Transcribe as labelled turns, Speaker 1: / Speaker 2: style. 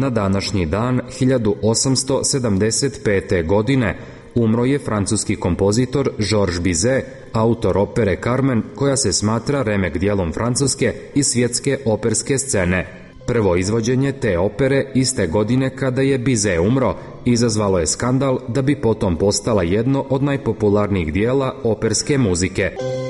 Speaker 1: Na današnji dan 1875. godine umro je francuski kompozitor Georges Bizet, autor opere Carmen, koja se smatra remek dijelom francuske i svjetske operske scene. Prvo izvođenje te opere iste godine kada je Bizet umro izazvalo je skandal da bi potom postala jedno od najpopularnijih dijela operske muzike.